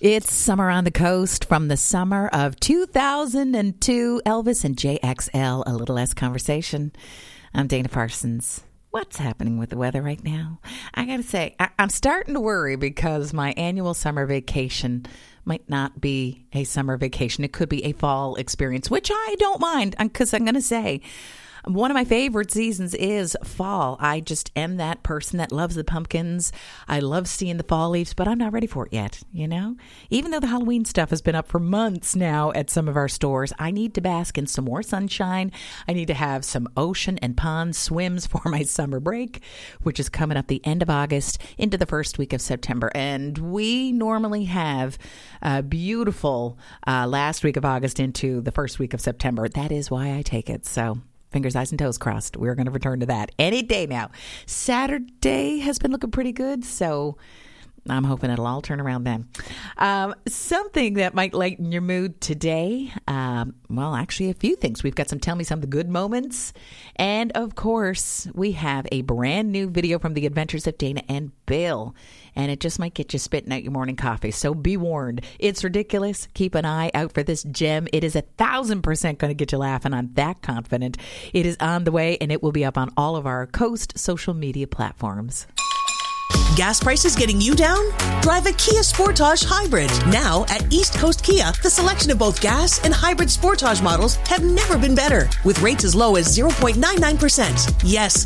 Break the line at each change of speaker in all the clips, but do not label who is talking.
It's Summer on the Coast from the summer of 2002. Elvis and JXL, a little less conversation. I'm Dana Parsons. What's happening with the weather right now? I got to say, I'm starting to worry because my annual summer vacation might not be a summer vacation. It could be a fall experience, which I don't mind because I'm going to say, one of my favorite seasons is fall. I just am that person that loves the pumpkins. I love seeing the fall leaves, but I'm not ready for it yet, you know? Even though the Halloween stuff has been up for months now at some of our stores, I need to bask in some more sunshine. I need to have some ocean and pond swims for my summer break, which is coming up the end of August into the first week of September. And we normally have a beautiful last week of August into the first week of September. That is why I take it. So fingers, eyes, and toes crossed. We're going to return to that any day now. Saturday has been looking pretty good, so I'm hoping it'll all turn around then. Something that might lighten your mood today, well, actually a few things. We've got some Tell Me Some of the Good Moments. And, of course, we have a brand new video from the Adventures of Dana and Bill. And it just might get you spitting out your morning coffee. So be warned. It's ridiculous. Keep an eye out for this gem. It is 1,000% going to get you laughing. I'm that confident. It is on the way, and it will be up on all of our Coast social media platforms.
Gas prices getting you down? Drive a Kia Sportage Hybrid. Now at East Coast Kia, the selection of both gas and hybrid Sportage models have never been better. With rates as low as 0.99%. Yes,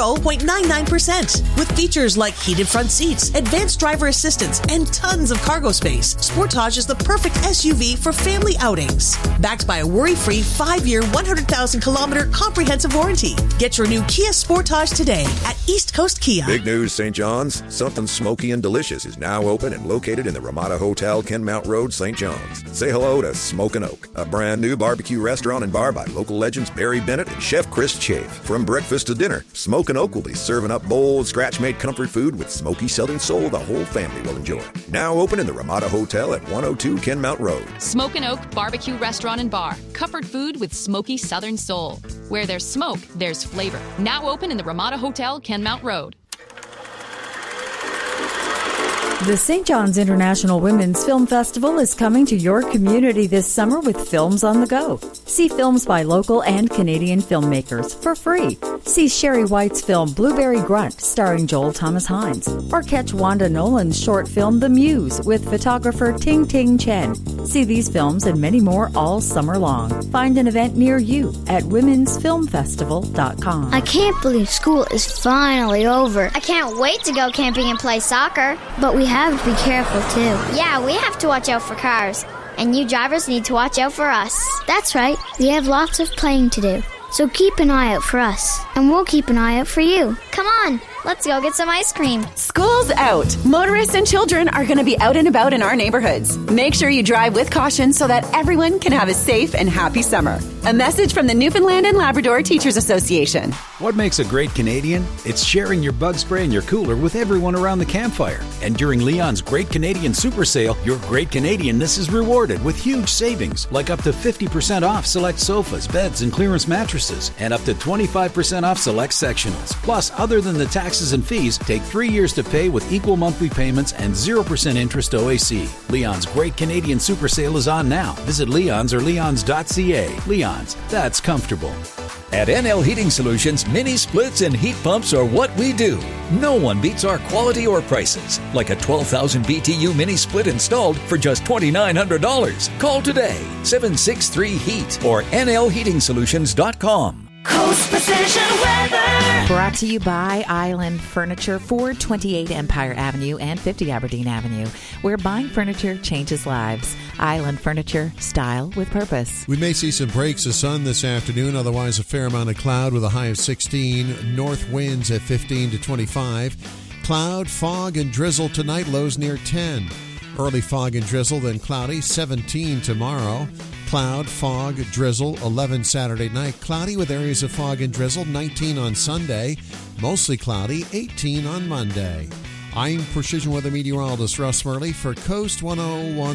0.99%. With features like heated front seats, advanced driver assistance, and tons of cargo space, Sportage is the perfect SUV for family outings. Backed by a worry-free 5-year, 100,000-kilometer comprehensive warranty. Get your new Kia Sportage today at East Coast Kia.
Big news, St. John's. Something smoky and delicious is now open and located in the Ramada Hotel, Kenmount Road, St. John's. Say hello to Smokin' Oak, a brand new barbecue restaurant and bar by local legends Barry Bennett and Chef Chris Chafe. From breakfast to dinner, Smokin' Oak will be serving up bold, scratch-made comfort food with smoky southern soul the whole family will enjoy. Now open in the Ramada Hotel at 102 Kenmount Road.
Smokin' Oak Barbecue Restaurant and Bar. Comfort food with smoky southern soul. Where there's smoke, there's flavor. Now open in the Ramada Hotel, Kenmount Road.
The St. John's International Women's Film Festival is coming to your community this summer with Films on the Go. See films by local and Canadian filmmakers for free. See Sherry White's film Blueberry Grunt starring Joel Thomas Hines. Or catch Wanda Nolan's short film The Muse with photographer Ting Ting Chen. See these films and many more all summer long. Find an event near you at womensfilmfestival.com.
I can't believe school is finally over. I can't wait to go camping and play soccer. But we have to be careful, too. Yeah, we have to watch out for cars. And you drivers need to watch out for us. That's right. We have lots of playing to do. So keep an eye out for us. And we'll keep an eye out for you. Come on, let's go get some ice cream.
School's out. Motorists and children are going to be out and about in our neighborhoods. Make sure you drive with caution so that everyone can have a safe and happy summer. A message from the Newfoundland and Labrador Teachers Association.
What makes a great Canadian? It's sharing your bug spray and your cooler with everyone around the campfire. And during Leon's Great Canadian Super Sale, your Great Canadianness is rewarded with huge savings, like up to 50% off select sofas, beds, and clearance mattresses, and up to 25% off select sectionals. Plus, other than the taxes and fees, take 3 years to pay with equal monthly payments and 0% interest OAC. Leon's Great Canadian Super Sale is on now. Visit Leon's or leons.ca. Leon's, that's comfortable.
At NL Heating Solutions, mini splits and heat pumps are what we do. No one beats our quality or prices. Like a 12,000 BTU mini split installed for just $2,900. Call today, 763-HEAT or nlheatingsolutions.com.
Coast Precision Weather.
Brought to you by Island Furniture, 428 Empire Avenue and 50 Aberdeen Avenue, where buying furniture changes lives. Island Furniture, style with purpose.
We may see some breaks of sun this afternoon, otherwise a fair amount of cloud with a high of 16. North winds at 15 to 25. Cloud, fog, and drizzle tonight, lows near 10. Early fog and drizzle, then cloudy, 17 tomorrow. Cloud, fog, drizzle, 11 Saturday night. Cloudy with areas of fog and drizzle, 19 on Sunday. Mostly cloudy, 18 on Monday. I'm Precision Weather Meteorologist Russ Murley for Coast 101.